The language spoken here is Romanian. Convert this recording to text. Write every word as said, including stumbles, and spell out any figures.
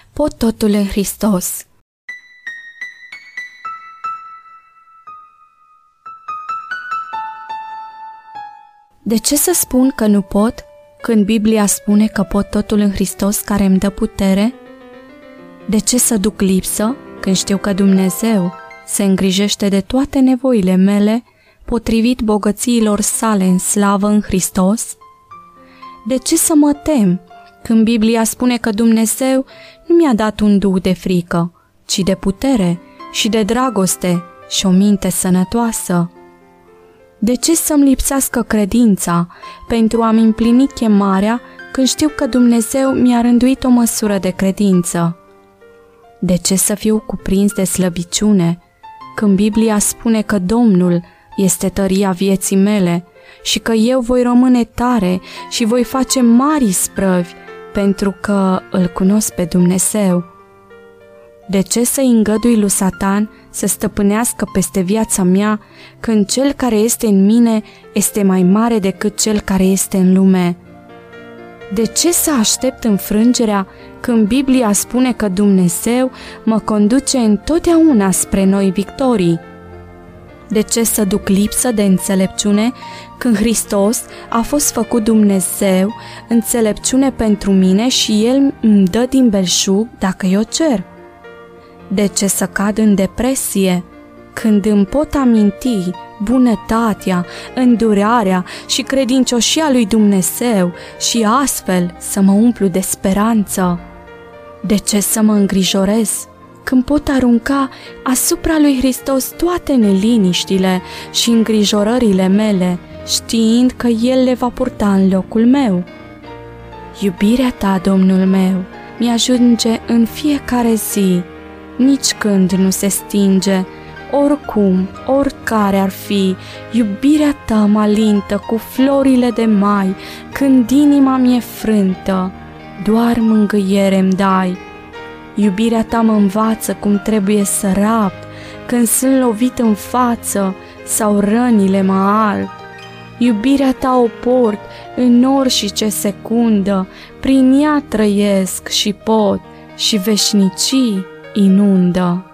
Pot totul în Hristos. De ce să spun că nu pot, când Biblia spune că pot totul în Hristos care îmi dă putere? De ce să duc lipsă, când știu că Dumnezeu se îngrijește de toate nevoile mele, potrivit bogățiilor sale în slavă în Hristos? De ce să mă tem, când Biblia spune că Dumnezeu nu mi-a dat un duh de frică, ci de putere și de dragoste și o minte sănătoasă? De ce să-mi lipsească credința pentru a-mi împlini chemarea când știu că Dumnezeu mi-a rânduit o măsură de credință? De ce să fiu cuprins de slăbiciune când Biblia spune că Domnul este tăria vieții mele și că eu voi rămâne tare și voi face mari isprăvi pentru că îl cunosc pe Dumnezeu? De ce să-i îngădui lui Satan să stăpânească peste viața mea când cel care este în mine este mai mare decât cel care este în lume? De ce să aștept înfrângerea când Biblia spune că Dumnezeu mă conduce întotdeauna spre noi victorii? De ce să duc lipsă de înțelepciune când Hristos a fost făcut Dumnezeu înțelepciune pentru mine și El îmi dă din belșug dacă eu cer? De ce să cad în depresie când îmi pot aminti bunătatea, îndurarea și credincioșia lui Dumnezeu și astfel să mă umplu de speranță? De ce să mă îngrijorez când pot arunca asupra lui Hristos toate neliniștile și îngrijorările mele, știind că El le va purta în locul meu? Iubirea Ta, Domnul meu, mi-ajunge în fiecare zi, nici când nu se stinge. Oricum, oricare ar fi, iubirea Ta mă alintă cu florile de mai, când inima mi-e frântă, doar mângâiere-mi dai. Iubirea Ta mă învață cum trebuie să rapt, când sunt lovit în față sau rănile mă alb. Iubirea Ta o port în orice secundă, prin ea trăiesc și pot și veșnicii inundă.